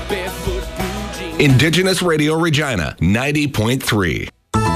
Indigenous Radio Regina, 90.3.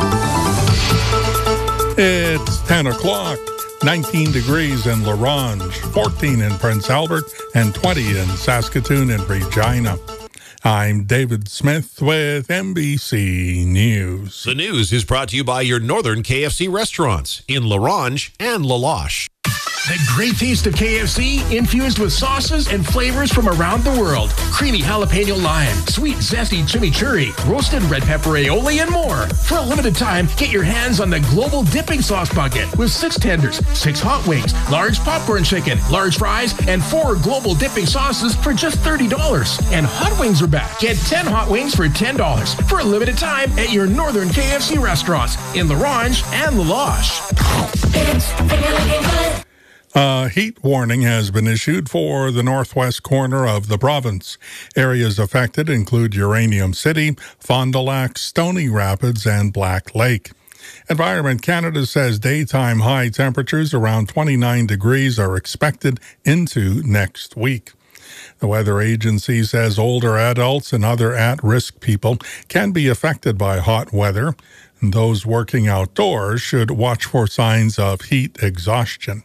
It's 10 o'clock. 19 degrees in La Ronge, 14 in Prince Albert, and 20 in Saskatoon and Regina. I'm David Smith with NBC News. The news is brought to you by your northern KFC restaurants in La Ronge and La Loche. The great taste of KFC, infused with sauces and flavors from around the world. Creamy jalapeno lime, sweet zesty chimichurri, roasted red pepper aioli, and more. For a limited time, get your hands on the global dipping sauce bucket with 6 tenders, 6 hot wings, large popcorn chicken, large fries, and 4 global dipping sauces for just $30. And hot wings are back. Get 10 hot wings for $10 for a limited time at your northern KFC restaurants in La Ronge and La Loche. A heat warning has been issued for the northwest corner of the province. Areas affected include Uranium City, Fond du Lac, Stony Rapids, and Black Lake. Environment Canada says daytime high temperatures around 29 degrees are expected into next week. The weather agency says older adults and other at-risk people can be affected by hot weather. Those working outdoors should watch for signs of heat exhaustion.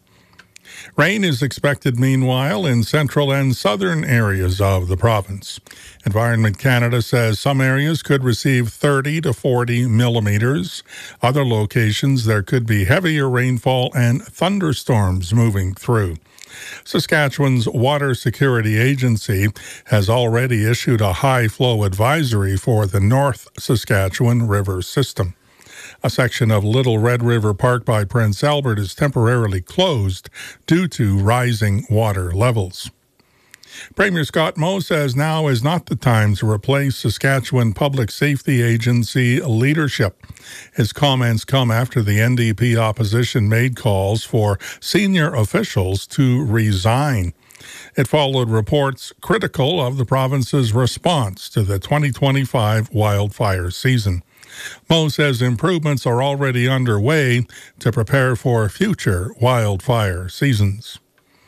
Rain is expected, meanwhile, in central and southern areas of the province. Environment Canada says some areas could receive 30 to 40 millimeters. Other locations, there could be heavier rainfall and thunderstorms moving through. Saskatchewan's Water Security Agency has already issued a high flow advisory for the North Saskatchewan River system. A section of Little Red River Park by Prince Albert is temporarily closed due to rising water levels. Premier Scott Moe says now is not the time to replace Saskatchewan Public Safety Agency leadership. His comments come after the NDP opposition made calls for senior officials to resign. It followed reports critical of the province's response to the 2025 wildfire season. Moe says improvements are already underway to prepare for future wildfire seasons.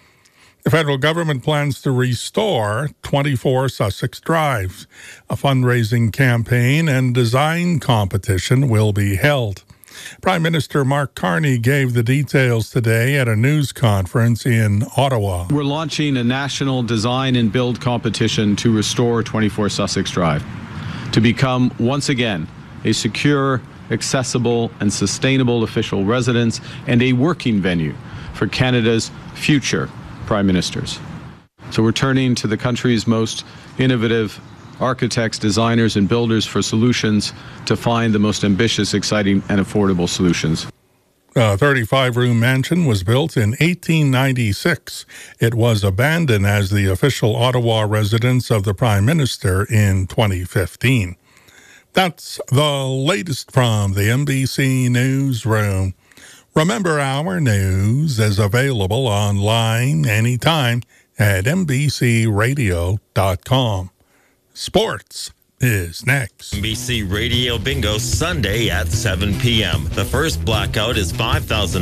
The federal government plans to restore 24 Sussex Drive. A fundraising campaign and design competition will be held. Prime Minister Mark Carney gave the details today at a news conference in Ottawa. We're launching a national design and build competition to restore 24 Sussex Drive, to become, once again, a secure, accessible, and sustainable official residence and a working venue for Canada's future prime ministers. So we're turning to the country's most innovative architects, designers, and builders for solutions to find the most ambitious, exciting, and affordable solutions. A 35-room mansion was built in 1896. It was abandoned as the official Ottawa residence of the Prime Minister in 2015. That's the latest from the NBC Newsroom. Remember, our news is available online anytime at NBCRadio.com. Sports is next. NBC Radio Bingo Sunday at 7 p.m. The first blackout is $5,000.